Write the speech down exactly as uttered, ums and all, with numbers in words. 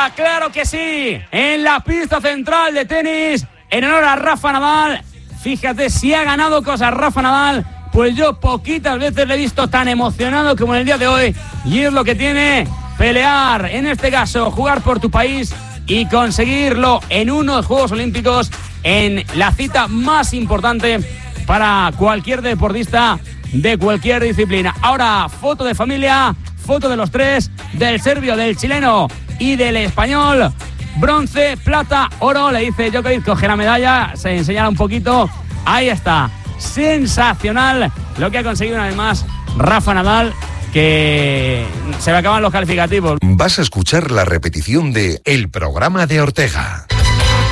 fiesta, claro que sí, en la pista central de tenis, en honor a Rafa Nadal. Fíjate si ha ganado cosas Rafa Nadal, pues yo poquitas veces le he visto tan emocionado como en el día de hoy, y es lo que tiene pelear, en este caso jugar por tu país y conseguirlo en unos Juegos Olímpicos, en la cita más importante para cualquier deportista de cualquier disciplina. Ahora, foto de familia, foto de los tres, del serbio, del chileno y del español. Bronce, plata, oro, le dice Djokovic, coge la medalla, se enseñala un poquito. Ahí está, sensacional lo que ha conseguido una vez más Rafa Nadal, que se le acaban los calificativos. Vas a escuchar la repetición de El programa de Ortega.